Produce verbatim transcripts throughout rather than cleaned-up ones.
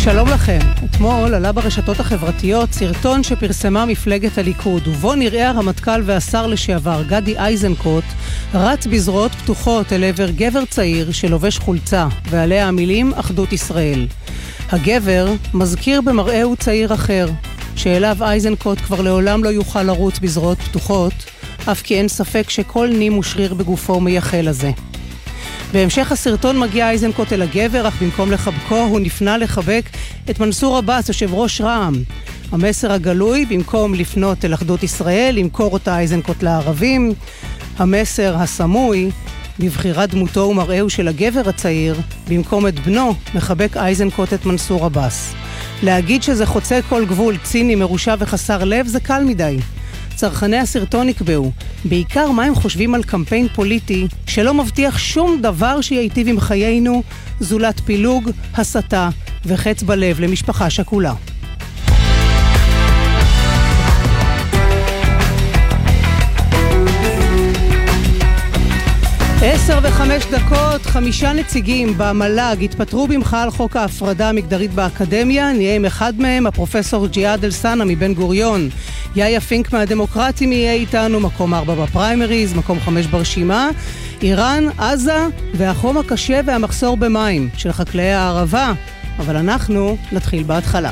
שלום לכם. אתמול עלה ברשתות החברתיות סרטון שפרסמה מפלגת הליכוד, ובו נראה הרמטכ"ל והשר לשעבר גדי איזנקוט רץ בזרועות פתוחות אל עבר גבר צעיר שלובש חולצה, ועליה המילים אחדות ישראל. הגבר מזכיר במראהו צעיר אחר, שאליו איזנקוט כבר לעולם לא יוכל לרוץ בזרועות פתוחות, אף כי אין ספק שכל נים ושריר בגופו מייחל לזה. בהמשך הסרטון מגיע איזנקוט אל הגבר, אך במקום לחבקו הוא נפנה לחבק את מנסור עבאס, יושב ראש רע"מ. המסר הגלוי, במקום לפנות אל אחדות ישראל, למכור אותה איזנקוט לערבים. המסר הסמוי, בבחירת דמותו ומראהו של הגבר הצעיר, במקום את בנו, מחבק איזנקוט את מנסור עבאס. להגיד שזה חוצה כל גבול, ציני, מרושע וחסר לב, זה קל מדי. צרכני הסרטון יקבעו, בעיקר מה הם חושבים על קמפיין פוליטי שלא מבטיח שום דבר שייטיב עם חיינו, זולת פילוג, הסתה וחץ בלב למשפחה שכולה. עשר וחמש דקות, חמישה נציגים במל"ג התפטרו במחאה על חוק ההפרדה המגדרית באקדמיה. נהיה עם אחד מהם, הפרופסור ג'יהאד אל-סאנה מבן גוריון. יאיה פינק מהדמוקרטים יהיה איתנו, מקום ארבע בפריימריז, מקום חמש ברשימה. איראן, עזה והחום הקשה והמחסור במים של חקלאי הערבה. אבל אנחנו נתחיל בהתחלה.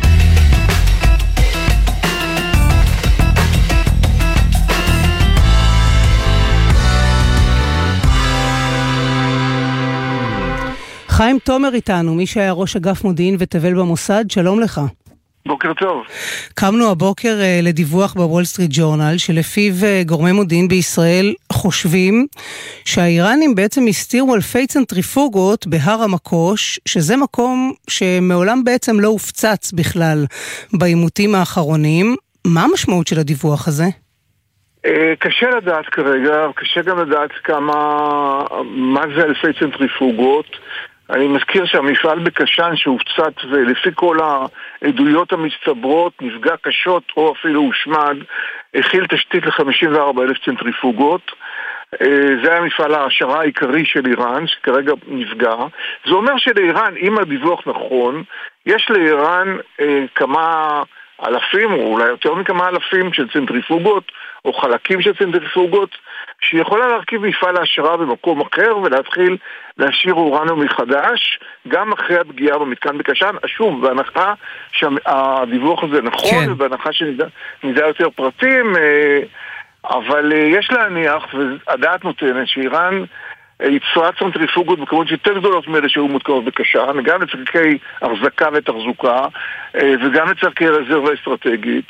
חיים תומר איתנו, מי שהיה ראש אגף מודיעין ותבל במוסד, שלום לך. בוקר טוב. קמנו הבוקר uh, לדיווח בוול סטריט ג'ורנל, שלפיו uh, גורמי מודיעין בישראל חושבים שהאיראנים בעצם הסתירו אלפי צנטריפוגות בהר המקוש, שזה מקום שמעולם בעצם לא הופצץ בכלל בעימותים האחרונים. מה המשמעות של הדיווח הזה? קשה לדעת כרגע, קשה גם לדעת כמה, מה זה אלפי צנטריפוגות. אני מזכיר שהמפעל בקשן שהופצץ ולפי כל העדויות המצטברות נפגע קשות או אפילו הושמד, הכיל תשתית ל-חמישים וארבע אלף צנטריפוגות. זה היה מפעל ההעשרה העיקרי של איראן שכרגע נפגע. זה אומר שלאיראן, אם הדיווח נכון, יש לאיראן אה, כמה אלפים או אולי יותר מכמה אלפים של צנטריפוגות או חלקים של צנטריפוגות שיכולה להרכיב מפעל ההשערה במקום אחר ולהתחיל להשאיר אורניום מחדש גם אחרי הפגיעה במתקן בקשן. שוב, בהנחה שהדיווח הזה נכון, כן. ובהנחה שנדע יותר פרטים, אבל יש להניח, והדעת נותנת, שאיראן יצרה צנטריפוגות בכמות יותר גדולות מאלה שהיו מותקנות בקשן, גם לצרכי החזקה ותחזוקה וגם לצרכי רזרבה אסטרטגית.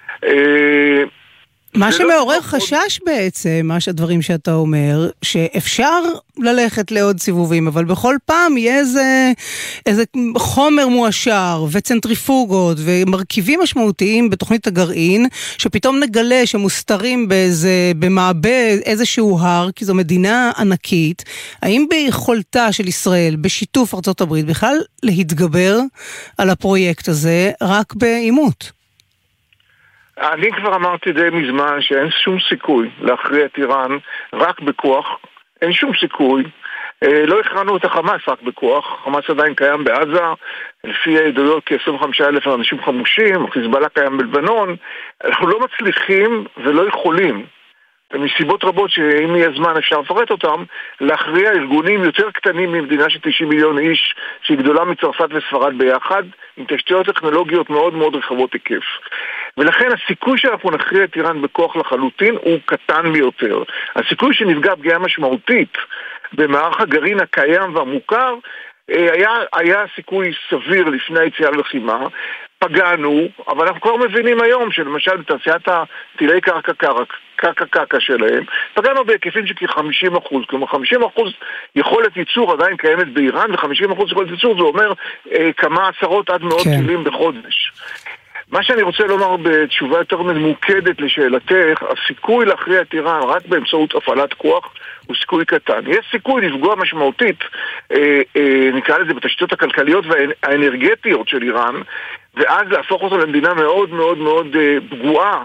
מה שמעורר חשש בעצם, מה שהדברים שאתה אומר, שאפשר ללכת לעוד סיבובים, אבל בכל פעם יהיה איזה, איזה חומר מואשר וצנטריפוגות ומרכיבים משמעותיים בתוכנית הגרעין, שפתאום נגלה שמוסתרים באיזה, במעבה איזשהו הר, כי זו מדינה ענקית. האם ביכולתה של ישראל, בשיתוף ארצות הברית, בכלל להתגבר על הפרויקט הזה רק באימות? אני כבר אמרתי די מזמן שאין שום סיכוי להכריע את איראן רק בכוח, אין שום סיכוי. לא הכרענו את החמאס רק בכוח, החמאס עדיין קיים בעזה, לפי העדויות כ-עשרים וחמישה אלף אנשים חמושים, חיזבאללה קיים בלבנון. אנחנו לא מצליחים ולא יכולים, מסיבות רבות שאם יהיה זמן אפשר לפרט אותם, להכריע ארגונים יותר קטנים ממדינה של תשעים מיליון איש שהיא גדולה מצרפת וספרד ביחד, עם תשתיות טכנולוגיות מאוד מאוד רחבות היקף. ולכן הסיכוי שאנחנו נכריע את איראן בכוח לחלוטין הוא קטן ביותר. הסיכוי שנפגע פגיעה משמעותית במערך הגרעין הקיים והמוכר היה, היה סיכוי סביר לפני היציאה ללחימה. פגענו, אבל אנחנו כבר מבינים היום שלמשל בתעשיית הטילי קרקע קרקע קרקע שלהם, פגענו בהיקפים של כ-חמישים אחוז, כלומר חמישים אחוז יכולת ייצור עדיין קיימת באיראן, ו-חמישים אחוז יכולת ייצור זה אומר אה, כמה עשרות עד מאות כן. טילים בחודש. מה שאני רוצה לומר בתשובה יותר ממוקדת לשאלתך, הסיכוי להכריע את איראן רק באמצעות הפעלת כוח הוא סיכוי קטן. יש סיכוי לפגוע משמעותית, אה, אה, נקרא לזה בתשתיות הכלכליות והאנרגטיות של איראן, ואז להפוך אותו למדינה מאוד מאוד מאוד אה, פגועה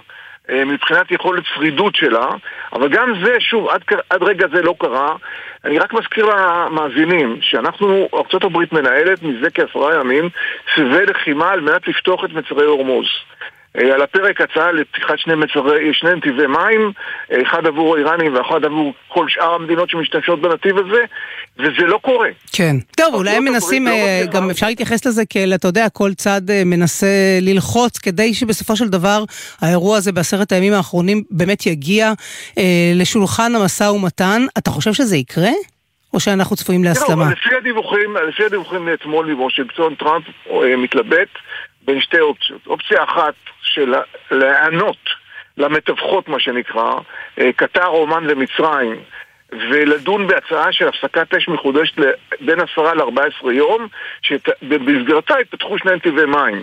מבחינת יכולת שרידות שלה, אבל גם זה, שוב, עד, עד רגע זה לא קרה. אני רק מזכיר למאזינים שאנחנו, ארצות הברית מנהלת מזה כעשרה ימים סבבי לחימה על מנת לפתוח את מצרי הורמוז. על הפרק הצעה לפתיחת שני מצרי, שני נתיבי מים, אחד עבור האיראנים ואחד עבור כל שאר המדינות שמשתמשות בנתיב הזה, וזה לא קורה. כן. טוב, אולי הם מנסים, גם אפשר להתייחס לזה כאל, אתה יודע, כל צד מנסה ללחוץ, כדי שבסופו של דבר האירוע הזה בעשרת הימים האחרונים באמת יגיע לשולחן המשא ומתן. אתה חושב שזה יקרה? או שאנחנו צפויים להסלמה? לפי הדיווחים, לפי הדיווחים מאתמול מוושינגטון, טראמפ מתלבט בין שתי אופציות. אופציה אחת של לענות למתווכות, מה שנקרא, קטר, אומן ומצרים, ולדון בהצעה של הפסקת אש מחודשת בין עשרה לארבע עשרה יום, שבמסגרתה יפתחו שני נתיבי מים.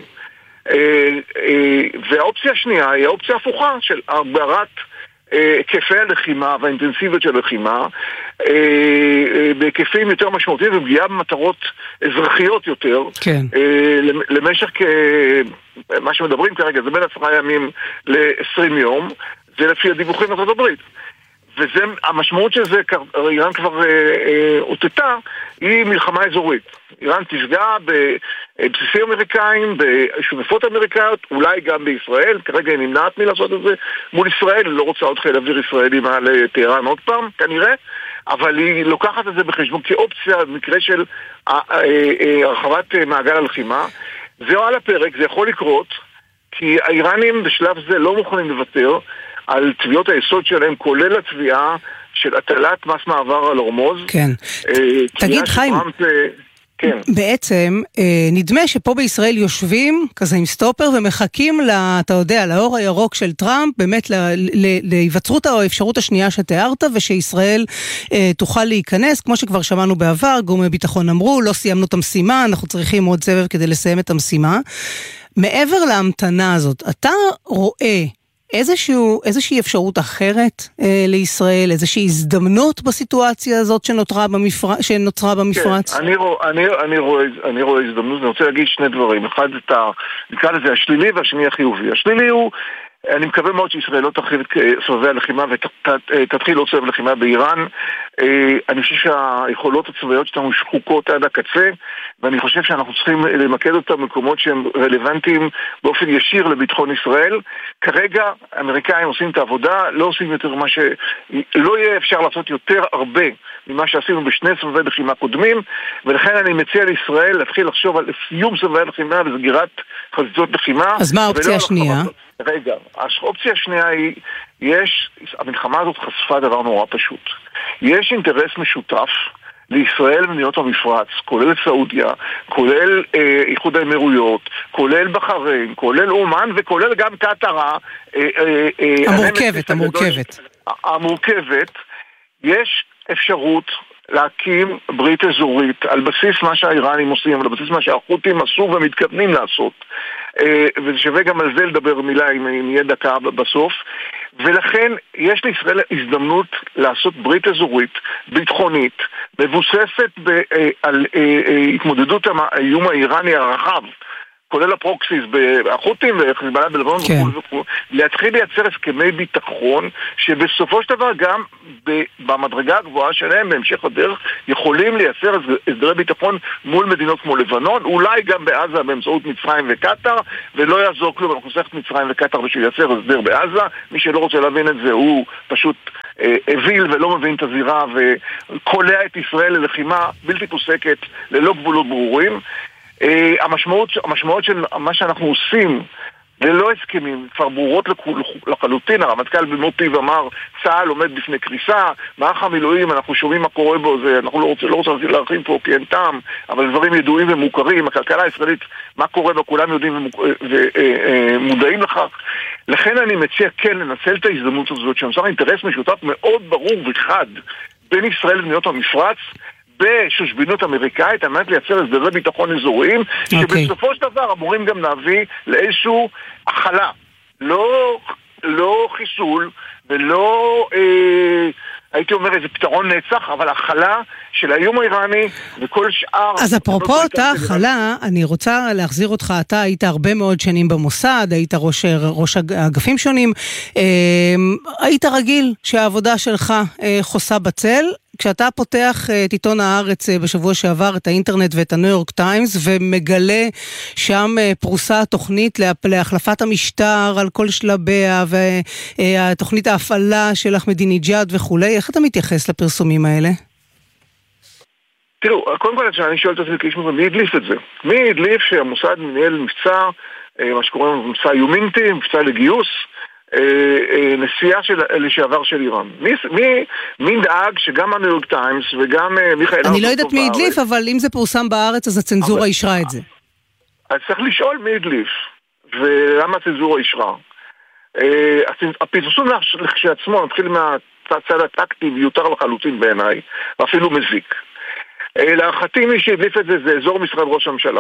והאופציה השנייה היא האופציה הפוכה של הגברת היקפי הלחימה והאינטנסיביות של הלחימה בהיקפים יותר משמעותיים ופגיעה במטרות אזרחיות יותר, כן. למשך מה שמדברים כרגע זה בין עשרה ימים ל-עשרים יום, זה לפי הדיווחים בארצות הברית. וזה, המשמעות של זה, איראן כבר אותתה, היא מלחמה אזורית. איראן תפגע בבסיסים אמריקאים, בשותפות אמריקאיות, אולי גם בישראל, כרגע היא נמנעת מלעשות את זה מול ישראל, לא רוצה עוד חיל אוויר ישראלי מעל טהרן עוד פעם, כנראה, אבל היא לוקחת את זה בחשבון כאופציה במקרה של הרחבת מעגל הלחימה. זהו על הפרק, זה יכול לקרות, כי האיראנים בשלב זה לא מוכנים לוותר על תביעות היסוד שלהם, כולל התביעה של הטלת מס מעבר על הורמוז. כן. תגיד חיים, כן. בעצם נדמה שפה בישראל יושבים כזה עם סטופר ומחכים, אתה יודע, לאור הירוק של טראמפ, באמת להיווצרות האפשרות השנייה שתיארת, ושישראל תוכל להיכנס, כמו שכבר שמענו בעבר, גורמי ביטחון אמרו, לא סיימנו את המשימה, אנחנו צריכים עוד סבב כדי לסיים את המשימה. מעבר להמתנה הזאת, אתה רואה איזשהו, איזושהי אפשרות אחרת אה, לישראל, איזושהי הזדמנות בסיטואציה הזאת שנותרה במפרץ, שנוצרה במפרץ? כן, אני, רוא, אני, אני, רואה, אני רואה הזדמנות, אני רוצה להגיד שני דברים. אחד, את ה, נקרא לזה השלילי והשני החיובי. השלילי הוא, אני מקווה מאוד שישראל לא תרחיב את סבבי הלחימה ותתחיל עוד סבב לחימה באיראן. אני חושב שהיכולות הצבאיות שלנו שחוקות עד הקצה, ואני חושב שאנחנו צריכים למקד אותם במקומות שהם רלוונטיים באופן ישיר לביטחון ישראל. כרגע האמריקאים עושים את העבודה, לא עושים יותר מה ש... לא יהיה אפשר לעשות יותר הרבה ממה שעשינו בשני סבבי לחימה קודמים, ולכן אני מציע לישראל להתחיל לחשוב על סיום סבבי לחימה וסגירת חזיתות לחימה. אז מה האופציה השנייה? רגע, האופציה השנייה היא, יש, המלחמה הזאת חשפה דבר נורא פשוט. יש אינטרס משותף לישראל ומדינות המפרץ, כולל סעודיה, כולל אה, איחוד האמירויות, כולל בחריין, כולל אומן וכולל גם קטר אה, אה, המורכבת, המורכבת. המורכבת, יש אפשרות להקים ברית אזורית על בסיס מה שהאיראנים עושים, על בסיס מה שהחות'ים עשו ומתכוונים לעשות. וזה שווה גם על זה לדבר מילה אם יהיה דקה בסוף. ולכן יש לישראל הזדמנות לעשות ברית אזורית, ביטחונית, מבוססת על התמודדות האיום האיראני הרחב, כולל הפרוקסיס בחות'ים וחיזבאללה בלבנון, כן. להתחיל לייצר הסכמי ביטחון שבסופו של דבר גם במדרגה הגבוהה שלהם בהמשך הדרך יכולים לייצר הסדרי ביטחון מול מדינות כמו לבנון, אולי גם בעזה באמצעות מצרים וקטר, ולא יעזור כלום, אנחנו נצטרך מצרים וקטר בשביל לייצר הסדר בעזה. מי שלא רוצה להבין את זה הוא פשוט אה, אוויל ולא מבין את הזירה וקולע את ישראל ללחימה בלתי פוסקת ללא גבולות ברורים. Uh, המשמעות, המשמעות של מה שאנחנו עושים ללא הסכמים כבר ברורות לחלוטין. הרמטכ"ל במוטיב אמר צה"ל עומד בפני קריסה, מערך המילואים אנחנו שומעים מה קורה בו, זה, אנחנו לא רוצים לא רוצה להרחיב פה כי אין טעם, אבל דברים ידועים ומוכרים, הכלכלה הישראלית מה קורה בה כולם יודעים ומודעים לכך. לכן אני מציע כן לנצל את ההזדמנות הזאת שנוצר אינטרס משותף מאוד ברור וחד בין ישראל ומדינות המפרץ בשושבינות אמריקאית, על מנת לייצר הסדרי ביטחון אזוריים, okay. שבסופו של דבר אמורים גם להביא לאיזשהו החלה, לא, לא חיסול ולא אה, הייתי אומר איזה פתרון נצח, אבל החלה של האיום האיראני וכל שאר... אז אפרופו אותה החלה, אני רוצה להחזיר אותך, אתה היית הרבה מאוד שנים במוסד, היית ראש, ראש אגפים שונים, היית רגיל שהעבודה שלך חוסה בצל, כשאתה פותח את עיתון הארץ בשבוע שעבר, את האינטרנט ואת הניו יורק טיימס, ומגלה שם פרוסה תוכנית להחלפת המשטר על כל שלביה, והתוכנית ההפעלה של אחמדינג'אד וכו', איך אתה מתייחס לפרסומים האלה? תראו, קודם כל שאני שואלת את זה כאיש מובן, מי הדליף את זה? מי הדליף שהמוסד מנהל מבצע, מה שקוראים מבצע יומינטי, מבצע לגיוס, נסיעה של, לשעבר של איראן. מי, מי, מי דאג שגם הניו יורק טיימס וגם מיכאל... אני לא יודעת מי הדליף, אבל אם זה פורסם בארץ, אז הצנזורה אישרה את זה. אז צריך לשאול מי הדליף, ולמה הצנזורה אישרה. הפרסום כשעצמו, נתחיל מהצד הטקטי ויותר לחלוטין בעיניי, ואפילו מזיק. להערכתי מי שהדליף את זה, זה אזור משרד ראש הממשלה.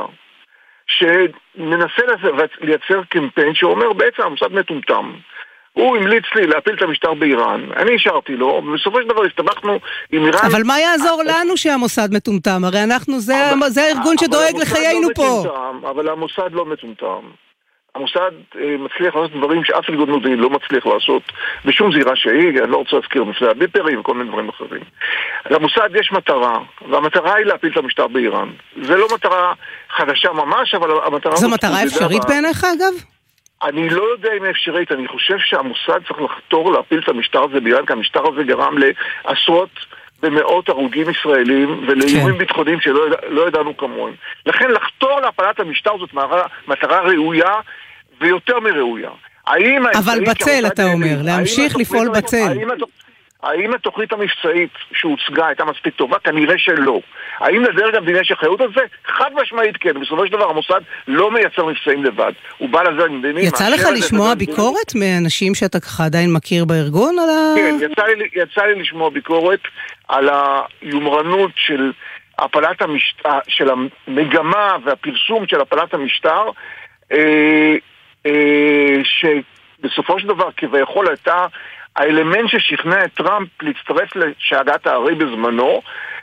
שמנסה לייצר קמפיין שאומר בעצם המוסד מטומטם. הוא המליץ לי להפיל את המשטר באיראן, אני השארתי לו, ובסופו של דבר הסתבכנו עם איראן... אבל מה יעזור לנו שהמוסד מטומטם? הרי אנחנו, זה הארגון שדואג לחיינו פה. אבל המוסד לא מטומטם. המוסד מצליח לעשות דברים שאף ארגון מודיעין לא מצליח לעשות בשום זירה שהיא, אני לא רוצה להזכיר מפני הביפרים וכל מיני דברים אחרים. למוסד יש מטרה, והמטרה היא להפיל את המשטר באיראן. זה לא מטרה חדשה ממש, אבל המטרה... זו מטרה אפשרית בעיניך אגב? אני לא יודע אם אפשרית, אני חושב שהמוסד צריך לחתור להפיל את המשטר הזה באיראן, כי המשטר הזה גרם לעשרות במאות הרוגים ישראלים ולאיומים כן. ביטחוניים שלא לא ידענו כמוהם. לכן לחתור להפלת המשטר זאת מטרה ראויה ויותר מראויה. אבל בצל אתה אומר, להמשיך לפעול בצל. האם, האם התוכנית המבצעית שהוצגה הייתה מספיק טובה? כנראה שלא. האם לדרג המדינה יש אחריות על זה? חד משמעית כן. בסופו של דבר המוסד לא מייצר מבצעים לבד. הוא בא לזה המדיני. יצא לך לשמוע ביקורת מאנשים שאתה ככה עדיין מכיר בארגון? על ה... כן, יצא לי, יצא לי לשמוע ביקורת על היומרנות של הפלת המשטר, של המגמה והפרסום של הפלת המשטר, אה, אה, שבסופו של דבר כביכול הייתה האלמנט ששכנע את טראמפ להצטרף לשאגת הערי בזמנו,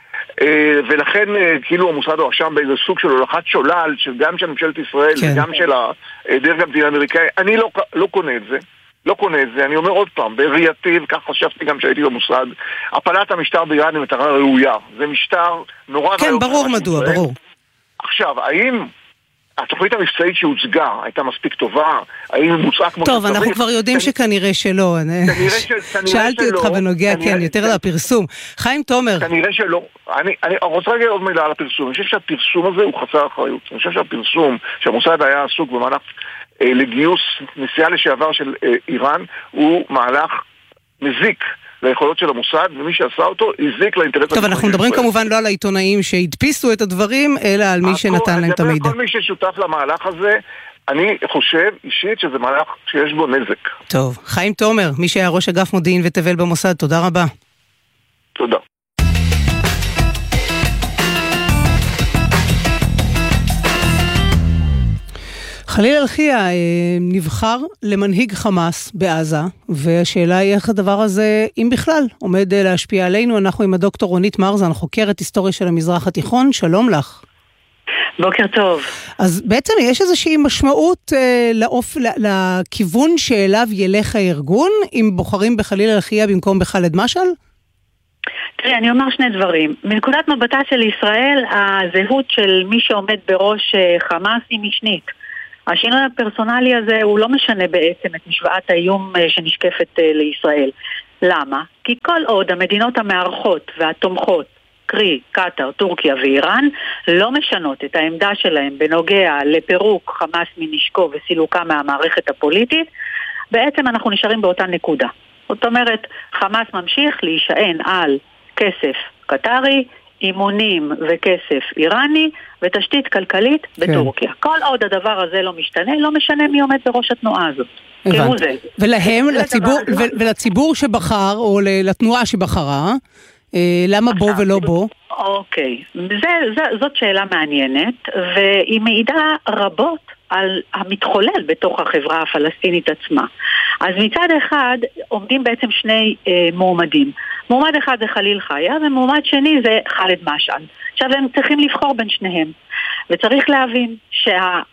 ולכן כאילו המוסד הואשם באיזה סוג של הולכת שולל, גם של ממשלת ישראל כן. וגם של הדרג המדינה האמריקאי. אני לא, לא קונה את זה. לא קונה את זה. אני אומר עוד פעם, בראייתי, וכך חשבתי גם שהייתי במוסד, הפלת המשטר באיראן היא מטרה ראויה. זה משטר נורא... כן, ברור מדוע, ישראל. ברור. עכשיו, האם... התוכנית המבצעית שהוצגה הייתה מספיק טובה, האם היא מוצעה כמו טוב, אנחנו כבר יודעים שכנראה שלא. שאלתי אותך בנוגע, כן, יותר לפרסום. חיים תומר. כנראה שלא. אני רוצה להגיד עוד מילה על הפרסום. אני חושב שהפרסום הזה הוא חסר אחריות. אני חושב שהפרסום, שהמוסד היה עסוק במהלך לגיוס נסיעה לשעבר של איראן, הוא מהלך מזיק ליכולות של המוסד, ומי שעשה אותו הזיק לאינטרס... טוב, אנחנו מדברים כמובן לא על העיתונאים שהדפיסו את הדברים, אלא על מי שנתן להם את המידע. כל מי ששותף למהלך הזה, אני חושב אישית שזה מהלך שיש בו נזק. טוב, חיים תומר, מי שהיה ראש אגף מודיעין ותבל במוסד, תודה רבה. תודה. חליל אלחיה נבחר למנהיג חמאס בעזה, והשאלה היא איך הדבר הזה, אם בכלל, עומד להשפיע עלינו. אנחנו עם הדוקטור רונית מרזן, חוקרת היסטוריה של המזרח התיכון. שלום לך. בוקר טוב. אז בעצם יש איזושהי משמעות אה, לאופ... לכיוון שאליו ילך הארגון, אם בוחרים בחליל אלחיה במקום בחלד משל? תראי, אני אומר שני דברים. מנקודת מבטה של ישראל, הזהות של מי שעומד בראש חמאס היא משנית. השינוי הפרסונלי הזה הוא לא משנה בעצם את משוואת האיום שנשקפת לישראל. למה? כי כל עוד המדינות המארחות והתומכות, קרי, קטר, טורקיה ואיראן, לא משנות את העמדה שלהם בנוגע לפירוק חמאס מנשקו וסילוקה מהמערכת הפוליטית, בעצם אנחנו נשארים באותה נקודה. זאת אומרת, חמאס ממשיך להישען על כסף קטרי, אימונים וכסף איראני ותשתית כלכלית בטורקיה. כן. כל עוד הדבר הזה לא משתנה, לא משנה מי עומד בראש התנועה הזאת. כאילו זה. ולהם, לציבור, ו- ולציבור שבחר, או לתנועה שבחרה, אה, למה בו ולא בו? אוקיי. זה, זה, זאת שאלה מעניינת, והיא מעידה רבות על המתחולל בתוך החברה הפלסטינית עצמה. אז מצד אחד עומדים בעצם שני אה, מועמדים. מועמד אחד זה חליל חיה, ומועמד שני זה חאלד משעל. עכשיו הם צריכים לבחור בין שניהם. וצריך להבין שה...